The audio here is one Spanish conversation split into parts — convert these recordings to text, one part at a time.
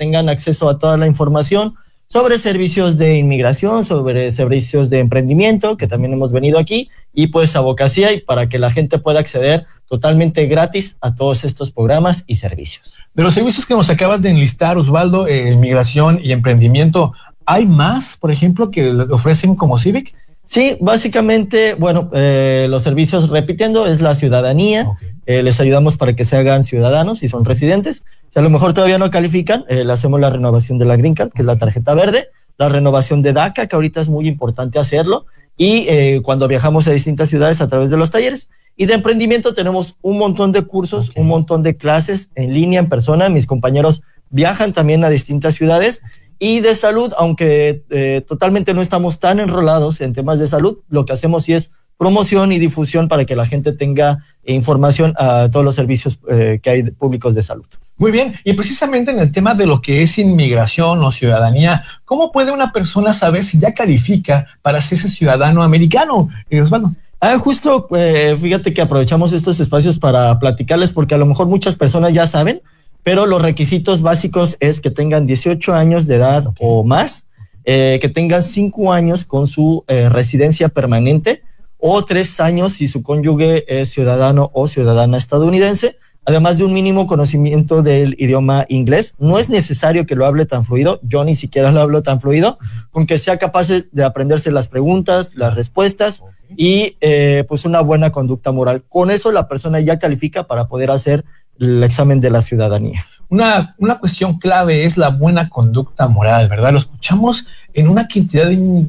tengan acceso a toda la información sobre servicios de inmigración, sobre servicios de emprendimiento, que también hemos venido aquí, y pues abogacía, y para que la gente pueda acceder totalmente gratis a todos estos programas y servicios. De los servicios que nos acabas de enlistar, Osvaldo, inmigración y emprendimiento, ¿hay más, por ejemplo, que ofrecen como Civic? Sí, básicamente, bueno, los servicios, repitiendo, es la ciudadanía. Okay. Les ayudamos para que se hagan ciudadanos si son residentes. Si a lo mejor todavía no califican, le hacemos la renovación de la Green Card, que es la tarjeta verde, la renovación de DACA, que ahorita es muy importante hacerlo, y cuando viajamos a distintas ciudades a través de los talleres. Y de emprendimiento tenemos un montón de cursos, okay, un montón de clases en línea, en persona. Mis compañeros viajan también a distintas ciudades. Y de salud, aunque totalmente no estamos tan enrolados en temas de salud, lo que hacemos sí es promoción y difusión para que la gente tenga información a todos los servicios que hay públicos de salud. Muy bien, y precisamente en el tema de lo que es inmigración o ciudadanía, ¿cómo puede una persona saber si ya califica para ser ese ciudadano americano, Osvaldo? Justo, fíjate que aprovechamos estos espacios para platicarles, porque a lo mejor muchas personas ya saben, pero los requisitos básicos es que tengan 18 años de edad, okay, o más, que tengan 5 años con su residencia permanente, o 3 años si su cónyuge es ciudadano o ciudadana estadounidense, además de un mínimo conocimiento del idioma inglés. No es necesario que lo hable tan fluido, yo ni siquiera lo hablo tan fluido, con que sea capaz de aprenderse las preguntas, las respuestas, y pues una buena conducta moral. Con eso la persona ya califica para poder hacer el examen de la ciudadanía. Una cuestión clave es la buena conducta moral, ¿verdad? Lo escuchamos en una cantidad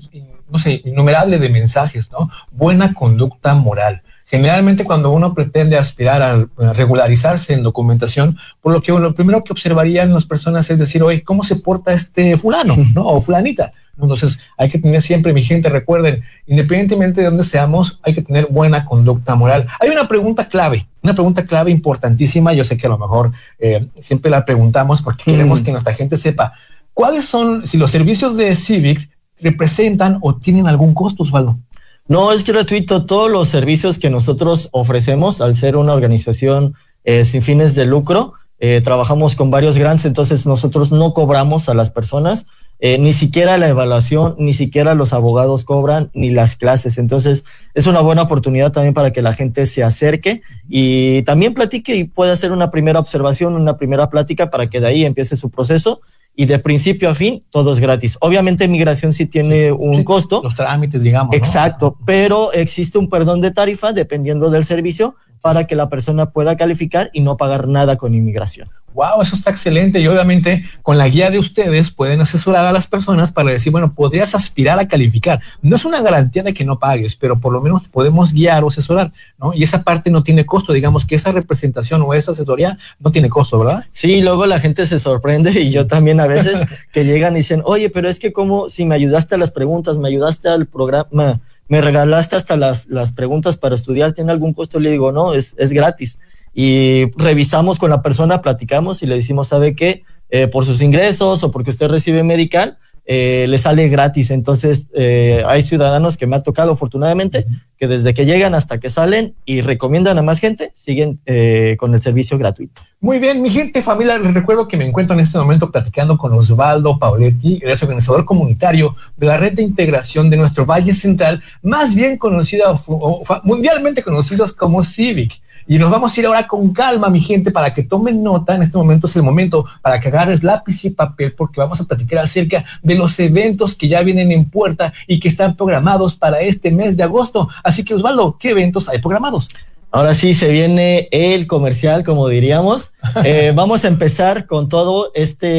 innumerable de mensajes, ¿no? Buena conducta moral. Generalmente cuando uno pretende aspirar a regularizarse en documentación, por lo que lo primero que observarían las personas es decir, oye, ¿cómo se porta este fulano, ¿no? O fulanita. Entonces hay que tener siempre, mi gente, recuerden, independientemente de dónde seamos, hay que tener buena conducta moral. Hay una pregunta clave importantísima. Yo sé que a lo mejor siempre la preguntamos porque queremos que nuestra gente sepa cuáles son, si los servicios de Civic representan o tienen algún costo, Osvaldo. No, es gratuito. Todos los servicios que nosotros ofrecemos, al ser una organización sin fines de lucro, trabajamos con varios grants, entonces nosotros no cobramos a las personas, ni siquiera la evaluación, ni siquiera los abogados cobran, ni las clases. Entonces es una buena oportunidad también para que la gente se acerque y también platique y pueda hacer una primera observación, una primera plática para que de ahí empiece su proceso. Y de principio a fin, todo es gratis. Obviamente, migración sí tiene un costo. Los trámites, digamos. Exacto, ¿no? Pero existe un perdón de tarifa dependiendo del servicio para que la persona pueda calificar y no pagar nada con inmigración. Wow, eso está excelente. Y obviamente con la guía de ustedes pueden asesorar a las personas para decir, bueno, podrías aspirar a calificar. No es una garantía de que no pagues, pero por lo menos te podemos guiar o asesorar, ¿no? Y esa parte no tiene costo, digamos que esa representación o esa asesoría no tiene costo, ¿verdad? Sí, luego la gente se sorprende y yo también a veces que llegan y dicen, oye, pero es que como si me ayudaste a las preguntas, me ayudaste al programa, me regalaste hasta las preguntas para estudiar, ¿tiene algún costo? Le digo, no, es gratis. Y revisamos con la persona, platicamos y le decimos, ¿sabe qué? Por sus ingresos o porque usted recibe medical, le sale gratis. Entonces, hay ciudadanos que me ha tocado, afortunadamente, que desde que llegan hasta que salen y recomiendan a más gente, siguen con el servicio gratuito. Muy bien, mi gente, familia, les recuerdo que me encuentro en este momento platicando con Osvaldo Pauletti, el organizador comunitario de la red de integración de nuestro Valle Central, más bien conocida, mundialmente conocidos como Civic. Y nos vamos a ir ahora con calma, mi gente, para que tomen nota. En este momento es el momento para que agarres lápiz y papel, porque vamos a platicar acerca de los eventos que ya vienen en puerta y que están programados para este mes de agosto. Así que, Osvaldo, ¿qué eventos hay programados? Ahora sí, se viene el comercial, como diríamos. Vamos a empezar con todo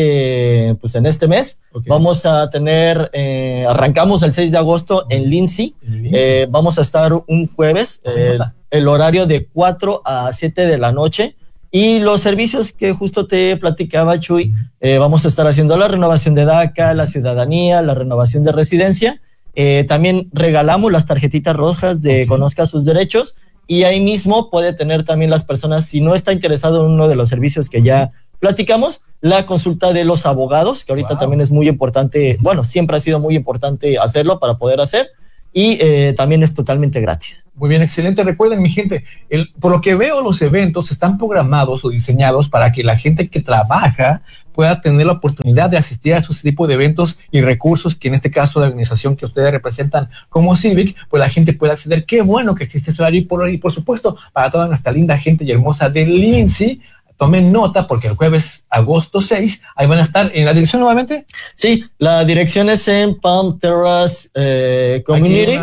pues en este mes. Okay. Vamos a tener, arrancamos el 6 de agosto en Lindsay. Vamos a estar un jueves, el horario de 4 a 7 de la noche. Y los servicios que justo te platicaba, Chuy, vamos a estar haciendo la renovación de DACA, la ciudadanía, la renovación de residencia. También regalamos las tarjetitas rojas de Conozca sus derechos. Y ahí mismo puede tener también las personas, si no está interesado en uno de los servicios que ya platicamos, la consulta de los abogados, que ahorita también es muy importante, bueno, siempre ha sido muy importante hacerlo para poder hacer. y también es totalmente gratis. Muy bien, excelente. Recuerden, mi gente, por lo que veo, los eventos están programados o diseñados para que la gente que trabaja pueda tener la oportunidad de asistir a este tipo de eventos y recursos que en este caso la organización que ustedes representan como Civic, pues la gente pueda acceder. Qué bueno que existe este horario y por supuesto para toda nuestra linda gente y hermosa de Lindsay. Tomen nota porque el jueves, agosto 6, ahí van a estar en la dirección nuevamente. Sí, la dirección es en Palm Terrace Community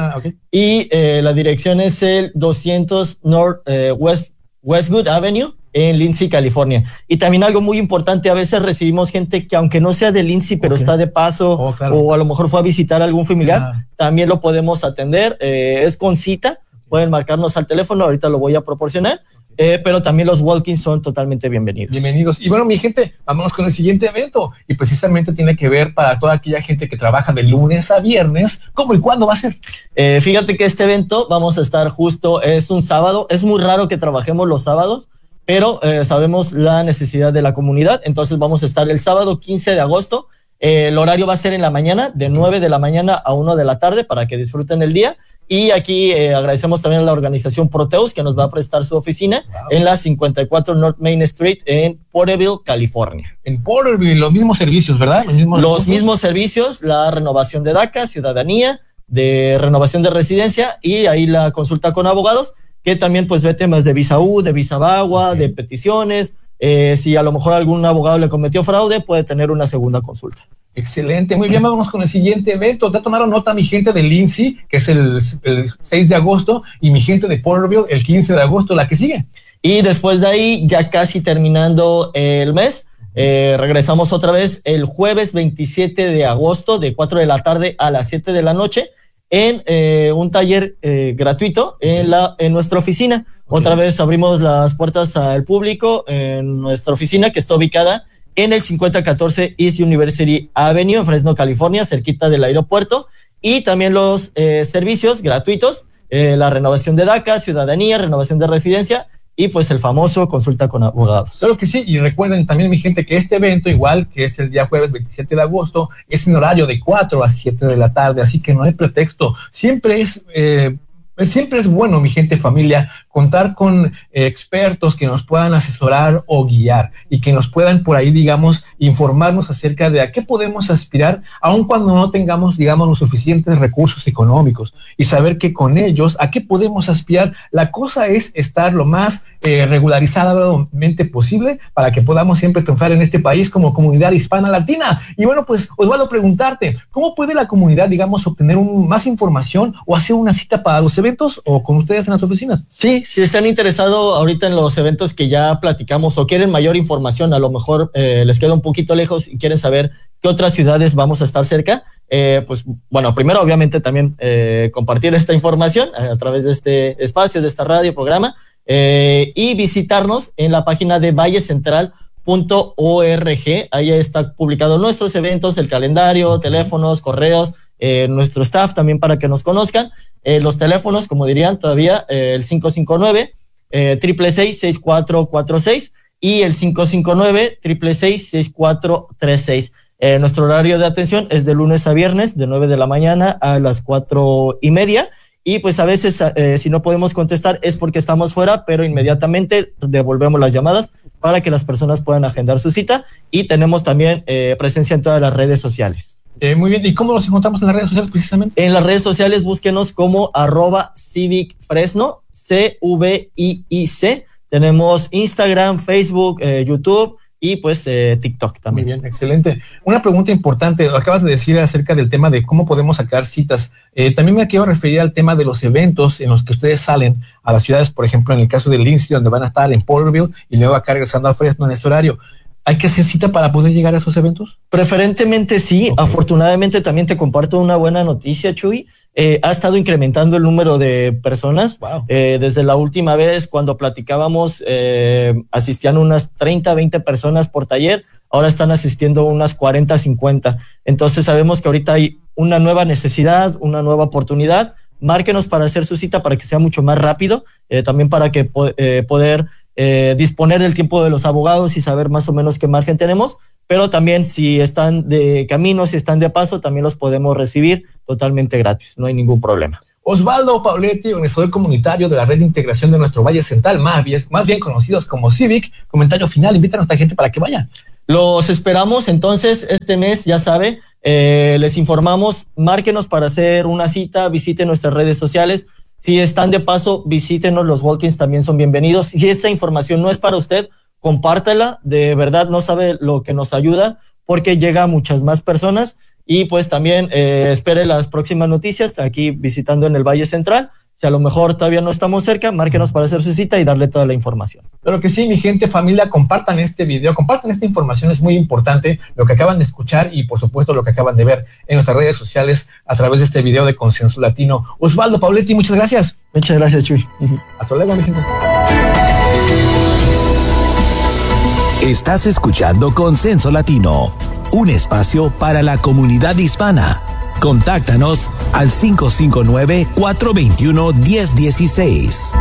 y la dirección es el 200 North Westwood Avenue en Lindsay, California. Y también algo muy importante, a veces recibimos gente que aunque no sea de Lindsay, pero está de paso o a lo mejor fue a visitar a algún familiar, también lo podemos atender, es con cita, pueden marcarnos al teléfono, ahorita lo voy a proporcionar. Pero también los walk-ins son totalmente bienvenidos. Bienvenidos. Y bueno, mi gente, vámonos con el siguiente evento. Y precisamente tiene que ver para toda aquella gente que trabaja de lunes a viernes. ¿Cómo y cuándo va a ser? Fíjate que este evento vamos a estar justo, es un sábado. Es muy raro que trabajemos los sábados, pero sabemos la necesidad de la comunidad. Entonces vamos a estar el sábado 15 de agosto. El horario va a ser en la mañana, de 9 de la mañana a 1 de la tarde, para que disfruten el día. Y aquí agradecemos también a la organización Proteus, que nos va a prestar su oficina en la 54 North Main Street en Porterville, California. En Porterville, los mismos servicios, ¿verdad? Los mismos servicios, la renovación de DACA, ciudadanía, de renovación de residencia y ahí la consulta con abogados, que también pues ve temas de visa U, de visa VAWA, de peticiones. Si a lo mejor algún abogado le cometió fraude, puede tener una segunda consulta. Excelente, muy bien, vámonos con el siguiente evento. Ya tomaron nota mi gente de Lindsay, que es el 6 de agosto, y mi gente de Porterville el 15 de agosto, la que sigue. Y después de ahí, ya casi terminando el mes, regresamos otra vez el jueves 27 de agosto, de 4 de la tarde a las 7 de la noche, en un taller gratuito en nuestra oficina. Otra vez abrimos las puertas al público en nuestra oficina, que está ubicada en el 5014 East University Avenue, en Fresno, California, cerquita del aeropuerto, y también los servicios gratuitos, la renovación de DACA, ciudadanía, renovación de residencia, y pues el famoso consulta con abogados. Claro que sí, y recuerden también, mi gente, que este evento, igual que es el día jueves 27 de agosto, es en horario de 4 a 7 de la tarde, así que no hay pretexto. Siempre es bueno, mi gente, familia, contar con expertos que nos puedan asesorar o guiar y que nos puedan por ahí, digamos, informarnos acerca de a qué podemos aspirar, aun cuando no tengamos, digamos, los suficientes recursos económicos, y saber que con ellos, a qué podemos aspirar. La cosa es estar lo más regularizadamente posible para que podamos siempre triunfar en este país como comunidad hispana latina. Y bueno, pues, Osvaldo, preguntarte, ¿cómo puede la comunidad, digamos, obtener más información o hacer una cita para los eventos o con ustedes en las oficinas? Sí, si están interesados ahorita en los eventos que ya platicamos o quieren mayor información, a lo mejor les queda un poquito lejos y quieren saber qué otras ciudades vamos a estar cerca, pues bueno, primero obviamente también compartir esta información a través de este espacio, de esta radio, programa, y visitarnos en la página de vallecentral.org. Ahí está publicado nuestros eventos, el calendario, teléfonos, correos, nuestro staff también para que nos conozcan. Los teléfonos, como dirían todavía, el 559-666-6446 y el 559-666-6436. Nuestro horario de atención es de lunes a viernes, de 9 de la mañana a las 4:30. Y pues a veces, si no podemos contestar es porque estamos fuera, pero inmediatamente devolvemos las llamadas para que las personas puedan agendar su cita. Y tenemos también presencia en todas las redes sociales. Muy bien, ¿y cómo los encontramos en las redes sociales precisamente? En las redes sociales búsquenos como @CivicFresno, CVIIC. Tenemos Instagram, Facebook, YouTube y pues TikTok también. Muy bien, excelente. Una pregunta importante, acabas de decir acerca del tema de cómo podemos sacar citas. También me quiero referir al tema de los eventos en los que ustedes salen a las ciudades, por ejemplo, en el caso de Lindsay, donde van a estar en Porterville y luego acá regresando a Fresno en este horario. ¿Hay que hacer cita para poder llegar a esos eventos? Preferentemente sí. Okay. Afortunadamente también te comparto una buena noticia, Chuy. Ha estado incrementando el número de personas. Wow. Desde la última vez, cuando platicábamos, asistían unas 30, 20 personas por taller. Ahora están asistiendo unas 40, 50. Entonces sabemos que ahorita hay una nueva necesidad, una nueva oportunidad. Márquenos para hacer su cita para que sea mucho más rápido. También para que poder disponer del tiempo de los abogados y saber más o menos qué margen tenemos pero también si están de camino, si están de paso, también los podemos recibir totalmente gratis, no hay ningún problema. Osvaldo Pauletti, organizador comunitario de la Red de Integración de nuestro Valle Central, más bien conocidos como CIVIC, comentario final, invita a nuestra gente para que vayan. Los esperamos entonces este mes, ya sabe, les informamos, márquenos para hacer una cita, visiten nuestras redes sociales. Si están de paso, visítenos, los walk-ins también son bienvenidos. Si esta información no es para usted, compártela, de verdad no sabe lo que nos ayuda porque llega a muchas más personas y pues también espere las próximas noticias aquí visitando en el Valle Central. Si a lo mejor todavía no estamos cerca, márquenos para hacer su cita y darle toda la información. Claro que sí, mi gente, familia, compartan este video, compartan esta información, es muy importante lo que acaban de escuchar y por supuesto lo que acaban de ver en nuestras redes sociales a través de este video de Consenso Latino. Osvaldo Pauletti, muchas gracias. Muchas gracias, Chuy. Hasta luego, mi gente. Estás escuchando Consenso Latino, un espacio para la comunidad hispana. Contáctanos al 559-421-1016.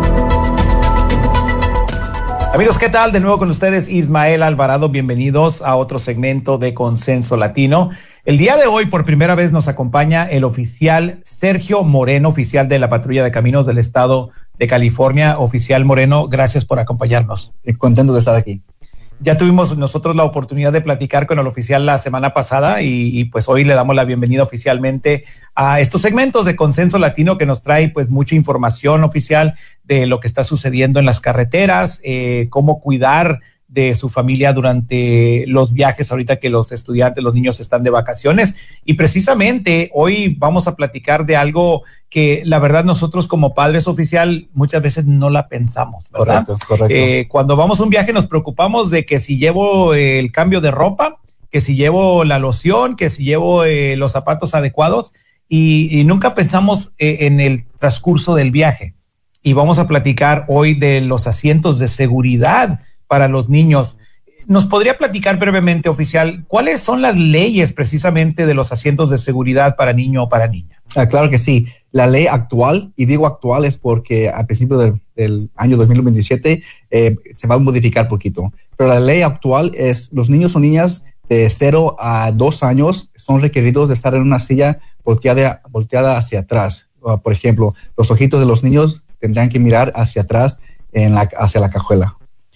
Amigos, ¿qué tal? De nuevo con ustedes Ismael Alvarado. Bienvenidos a otro segmento de Consenso Latino. El día de hoy, por primera vez, nos acompaña el oficial Sergio Moreno, oficial de la Patrulla de Caminos del Estado de California. Oficial Moreno, gracias por acompañarnos. Contento de estar aquí. Ya tuvimos nosotros la oportunidad de platicar con el oficial la semana pasada y pues hoy le damos la bienvenida oficialmente a estos segmentos de Consenso Latino que nos trae pues mucha información oficial de lo que está sucediendo en las carreteras, cómo cuidar de su familia durante los viajes ahorita que los estudiantes, los niños están de vacaciones. Y precisamente hoy vamos a platicar de algo que la verdad nosotros como padres oficial muchas veces no la pensamos, ¿verdad? Correcto. Cuando vamos a un viaje nos preocupamos de que si llevo el cambio de ropa, que si llevo la loción, que si llevo los zapatos adecuados y nunca pensamos en el transcurso del viaje. Y vamos a platicar hoy de los asientos de seguridad para los niños. ¿Nos podría platicar brevemente, oficial, cuáles son las leyes precisamente de los asientos de seguridad para niño o para niña? Claro que sí. La ley actual, y digo actual es porque a principios del año 2027 se va a modificar poquito, pero la ley actual es los niños o niñas de 0 a 2 años son requeridos de estar en una silla volteada hacia atrás. Por ejemplo, los ojitos de los niños tendrán que mirar hacia atrás hacia la cajuela.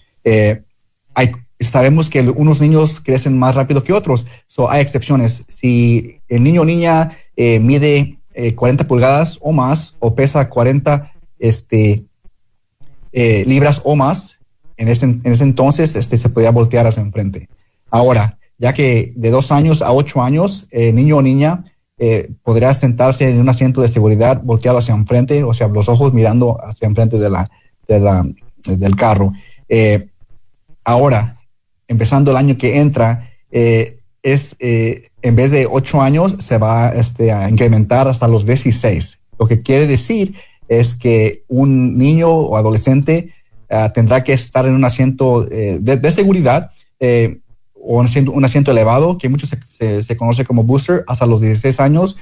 Sabemos que unos niños crecen más rápido que otros, hay excepciones. Si el niño o niña mide 40 pulgadas o más o pesa 40 libras o más, en ese entonces se podía voltear hacia enfrente. Ahora, ya que de 2 años a 8 años, niño o niña podrá sentarse en un asiento de seguridad volteado hacia enfrente, o sea, los ojos mirando hacia enfrente del carro. Ahora, empezando el año que entra, en vez de 8 años, se va a incrementar hasta los 16. Lo que quiere decir es que un niño o adolescente tendrá que estar en un asiento de seguridad o un asiento elevado, que muchos se conoce como booster, hasta los 16 años,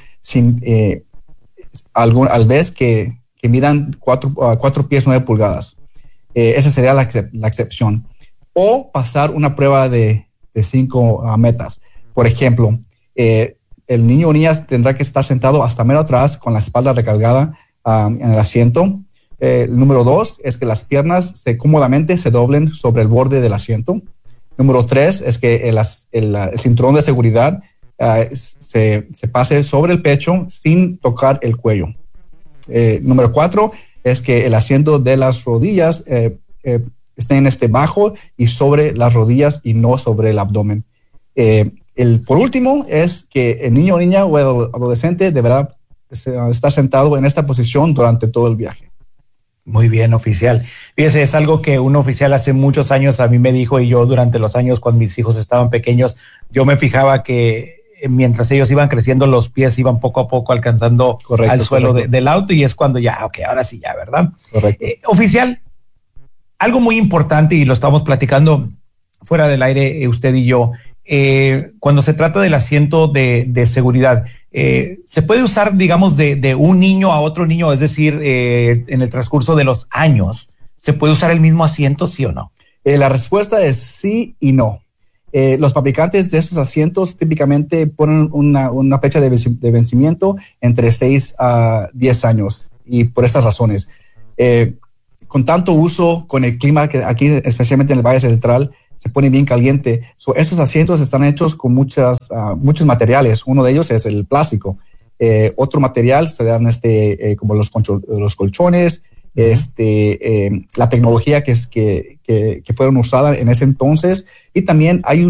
al vez que midan 4 pies 9 pulgadas. Esa sería la excepción. O pasar una prueba de 5 metas. Por ejemplo, el niño o niña tendrá que estar sentado hasta menos atrás con la espalda recargada en el asiento. Número 2 es que las piernas cómodamente se doblen sobre el borde del asiento. Número 3 es que el cinturón de seguridad se pase sobre el pecho sin tocar el cuello. Número 4 es que el asiento de las rodillas estén bajo y sobre las rodillas y no sobre el abdomen. Por último es que el niño o niña o adolescente deberá estar sentado en esta posición durante todo el viaje. Muy bien, oficial. Fíjese, es algo que un oficial hace muchos años a mí me dijo, y yo durante los años cuando mis hijos estaban pequeños, yo me fijaba que mientras ellos iban creciendo, los pies iban poco a poco alcanzando al suelo del auto, y es cuando ya, ok, ahora sí ya, ¿verdad? Correcto. Oficial, algo muy importante, y lo estamos platicando fuera del aire, usted y yo, cuando se trata del asiento de seguridad, ¿se puede usar, digamos, de un niño a otro niño? Es decir, en el transcurso de los años, ¿se puede usar el mismo asiento, sí o no? La respuesta es sí y no. los fabricantes de estos asientos típicamente ponen una fecha de vencimiento entre 6 a 10 años y por estas razones. Con tanto uso, con el clima que aquí, especialmente en el Valle Central, se pone bien caliente. Estos asientos están hechos con muchos materiales. Uno de ellos es el plástico. Otro material serán como los colchones, la tecnología que fueron usadas en ese entonces, y también hay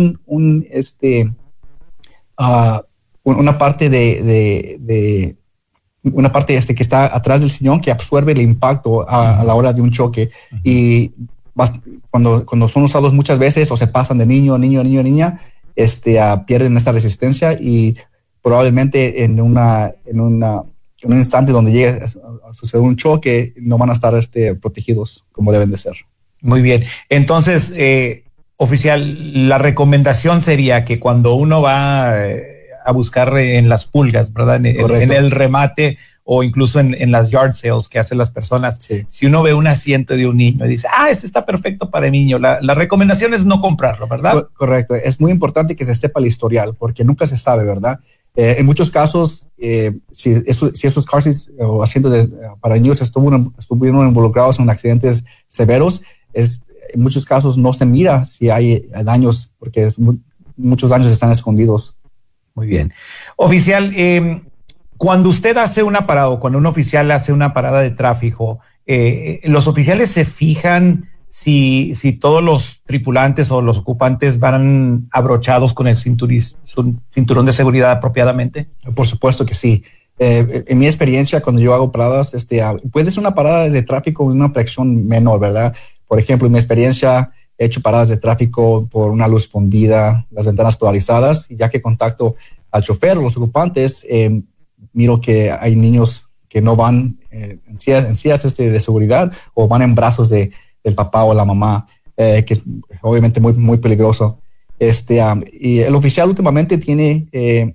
una parte una parte que está atrás del sillón que absorbe el impacto a la hora de un choque. Y cuando son usados muchas veces o se pasan de niño, niña, pierden esta resistencia y probablemente en un instante donde llegue a suceder un choque no van a estar protegidos como deben de ser. Muy bien. Entonces, oficial, la recomendación sería que cuando uno va a buscar en las pulgas, ¿verdad? En el remate o incluso en las yard sales que hacen las personas, sí. Si uno ve un asiento de un niño y dice, este está perfecto para el niño, la recomendación es no comprarlo, ¿verdad? Correcto. Es muy importante que se sepa el historial porque nunca se sabe, ¿verdad? En muchos casos, si esos car seats o asientos para niños estuvieron involucrados en accidentes severos, en muchos casos no se mira si hay daños porque muchos daños están escondidos. Muy bien. Oficial, cuando usted hace una parada o cuando un oficial hace una parada de tráfico, los oficiales se fijan si todos los tripulantes o los ocupantes van abrochados con el cinturón de seguridad apropiadamente. Por supuesto que sí. En mi experiencia, cuando yo hago paradas, puede ser una parada de tráfico en una fracción menor, ¿verdad? Por ejemplo, en mi experiencia, he hecho paradas de tráfico por una luz fundida, las ventanas polarizadas, y ya que contacto al chofer o los ocupantes, miro que hay niños que no van en sillas de seguridad o van en brazos del papá o la mamá, que es obviamente muy, muy peligroso. Y el oficial últimamente tiene,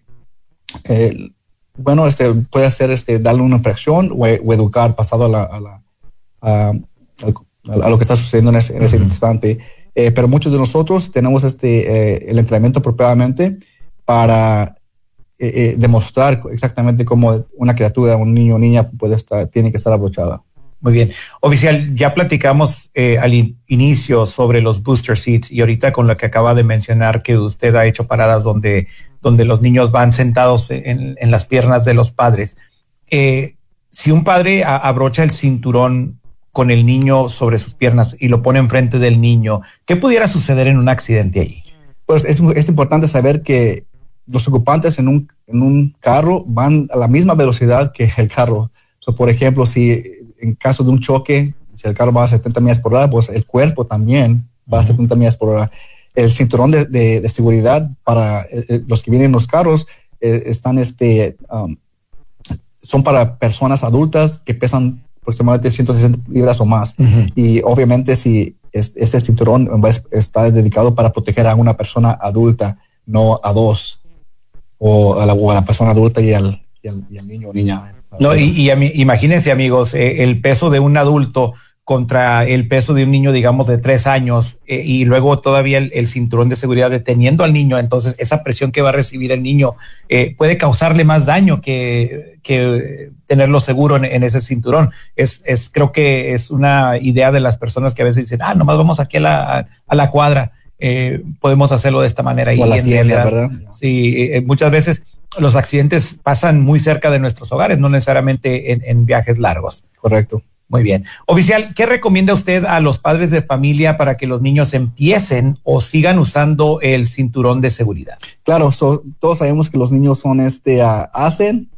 puede hacer, darle una infracción o educar pasado a lo que está sucediendo en ese instante. Pero muchos de nosotros tenemos el entrenamiento apropiadamente para demostrar exactamente cómo una criatura, un niño o niña tiene que estar abrochada. Muy bien. Oficial, ya platicamos al inicio sobre los booster seats y ahorita con lo que acaba de mencionar que usted ha hecho paradas donde los niños van sentados en las piernas de los padres. Si un padre abrocha el cinturón con el niño sobre sus piernas y lo pone enfrente del niño, ¿qué pudiera suceder en un accidente allí? Pues es importante saber que los ocupantes en un carro van a la misma velocidad que el carro. Por ejemplo, si en caso de un choque, si el carro va a 70 millas por hora, pues el cuerpo también va a 70 millas por hora. El cinturón de seguridad para los que vienen en los carros son para personas adultas que pesan aproximadamente 160 libras o más. Y obviamente si ese cinturón está dedicado para proteger a una persona adulta, no a dos, o a la persona adulta y al niño o niña. No, imagínense, amigos, el peso de un adulto contra el peso de un niño, digamos, de 3 años, y luego todavía el cinturón de seguridad deteniendo al niño. Entonces, esa presión que va a recibir el niño puede causarle más daño que tenerlo seguro en ese cinturón. Creo que es una idea de las personas que a veces dicen, nomás vamos aquí a la cuadra, podemos hacerlo de esta manera. O a la tienda, ¿verdad? Sí, muchas veces los accidentes pasan muy cerca de nuestros hogares, no necesariamente en viajes largos. Correcto. Muy bien. Oficial, ¿qué recomienda usted a los padres de familia para que los niños empiecen o sigan usando el cinturón de seguridad? Claro, todos sabemos que los niños son hacen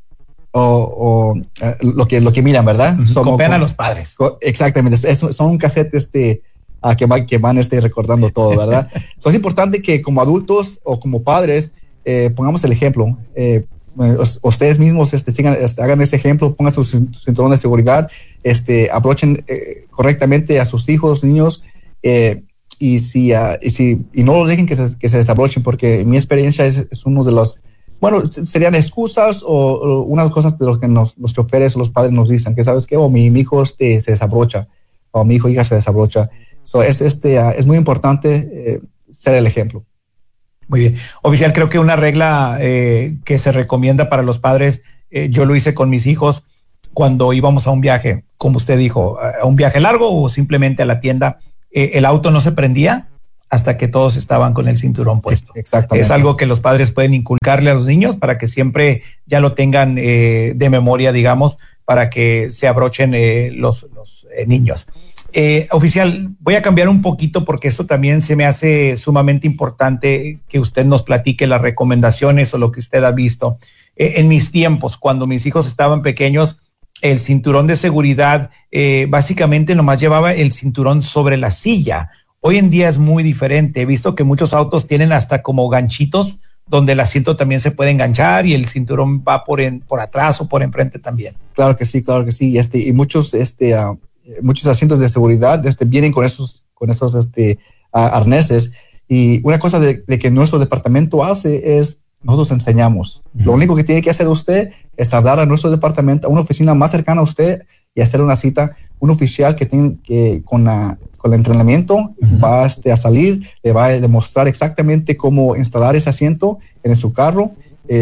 lo que miran, ¿verdad? Copian a los padres. Exactamente. Son un cassette que van recordando todo, ¿verdad? Es importante que como adultos o como padres pongamos el ejemplo. Ustedes mismos hagan ese ejemplo, pongan su cinturón de seguridad, abrochen correctamente a sus hijos, niños, y no lo dejen que se desabrochen, porque en mi experiencia es uno de los, serían excusas o unas cosas de lo que los choferes o los padres nos dicen, que sabes qué, mi hijo se desabrocha, o mi hijo hija se desabrocha. Es muy importante ser el ejemplo. Muy bien. Oficial, creo que una regla que se recomienda para los padres, yo lo hice con mis hijos cuando íbamos a un viaje, como usted dijo, a un viaje largo o simplemente a la tienda, el auto no se prendía hasta que todos estaban con el cinturón puesto. Exactamente. Es algo que los padres pueden inculcarle a los niños para que siempre ya lo tengan de memoria, digamos, para que se abrochen los niños. Oficial, voy a cambiar un poquito porque esto también se me hace sumamente importante que usted nos platique las recomendaciones o lo que usted ha visto. En mis tiempos, cuando mis hijos estaban pequeños, el cinturón de seguridad básicamente nomás llevaba el cinturón sobre la silla. Hoy en día es muy diferente. He visto que muchos autos tienen hasta como ganchitos donde el asiento también se puede enganchar y el cinturón va por atrás o por enfrente también. Claro que sí, claro que sí. Y muchos asientos de seguridad vienen con esos arneses. Y una cosa de que nuestro departamento hace es nosotros enseñamos. Lo único que tiene que hacer usted es hablar a nuestro departamento, a una oficina más cercana a usted y hacer una cita. Un oficial que tiene que con el entrenamiento va a salir, le va a demostrar exactamente cómo instalar ese asiento en su carro,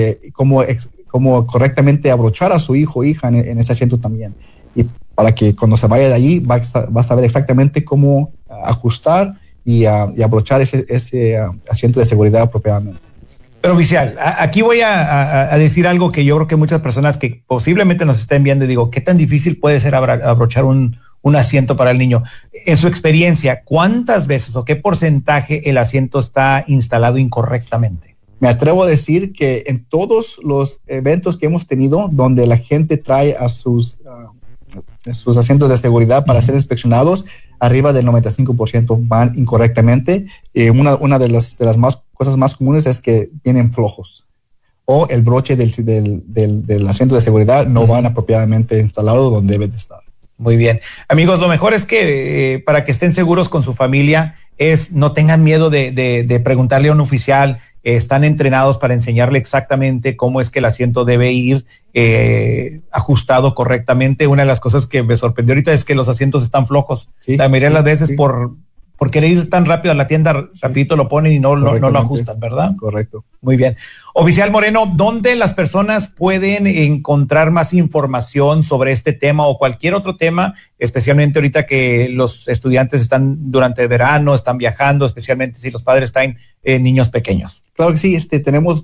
cómo correctamente abrochar a su hijo o hija en ese asiento también. Y para que cuando se vaya de allí va a saber exactamente cómo ajustar y abrochar ese asiento de seguridad apropiadamente. Pero oficial, aquí voy a decir algo que yo creo que muchas personas que posiblemente nos estén viendo y digo, ¿qué tan difícil puede ser abrochar un asiento para el niño? En su experiencia, ¿cuántas veces o qué porcentaje el asiento está instalado incorrectamente? Me atrevo a decir que en todos los eventos que hemos tenido donde la gente trae a sus asientos de seguridad para ser inspeccionados, arriba del 95% van incorrectamente. Una de las cosas más comunes es que vienen flojos o el broche del asiento de seguridad no van apropiadamente instalado donde debe de estar. Muy bien. Amigos, lo mejor es que para que estén seguros con su familia no tengan miedo de preguntarle a un oficial. Están entrenados para enseñarle exactamente cómo es que el asiento debe ir ajustado correctamente. Una de las cosas que me sorprendió ahorita es que los asientos están flojos. Sí, la mayoría de las veces por querer ir tan rápido a la tienda, rapidito lo ponen y no lo ajustan, ¿verdad? Correcto. Muy bien. Oficial Moreno, ¿dónde las personas pueden encontrar más información sobre este tema o cualquier otro tema, especialmente ahorita que los estudiantes están durante el verano, están viajando, especialmente si los padres traen niños pequeños? Claro que sí, tenemos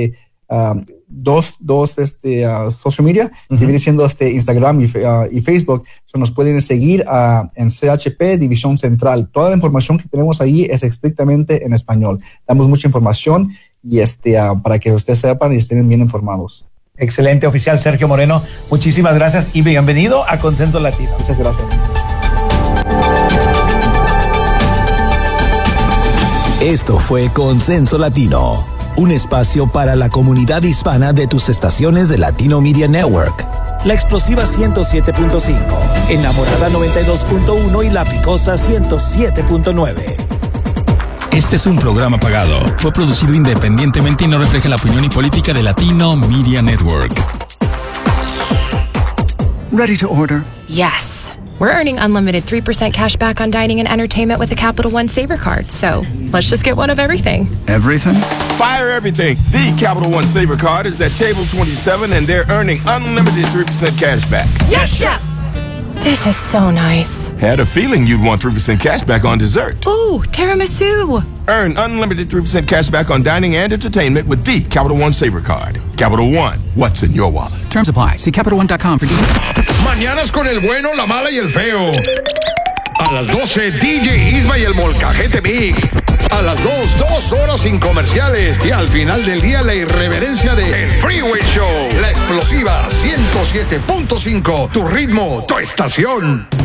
dos social media que viene siendo Instagram y Facebook. Nos pueden seguir en CHP División Central. Toda la información que tenemos ahí es estrictamente en español. Damos mucha información y para que ustedes sepan y estén bien informados. Excelente, oficial Sergio Moreno. Muchísimas gracias y bienvenido a Consenso Latino. Muchas gracias. Esto fue Consenso Latino, un espacio para la comunidad hispana de tus estaciones de Latino Media Network. La Explosiva 107.5, Enamorada 92.1 y La Picosa 107.9. Este es un programa pagado. Fue producido independientemente y no refleja la opinión y política de Latino Media Network. Ready to order? Yes. We're earning unlimited 3% cash back on dining and entertainment with a Capital One Saver card. So let's just get one of everything. Everything? Fire everything. The Capital One Saver card is at table 27 and they're earning unlimited 3% cash back. Yes, Chef! This is so nice. Had a feeling you'd want 3% cash back on dessert. Ooh, tiramisu. Earn unlimited 3% cash back on dining and entertainment with the Capital One Saver card. Capital One, what's in your wallet? Terms apply. See CapitalOne.com for details. Mañanas con el bueno, la mala y el feo. A las 12, DJ Isma y el Molcajete Mix. A las 2 horas sin comerciales. Y al final del día, la irreverencia de El Freeway Show. La Explosiva 107.5. Tu ritmo, tu estación.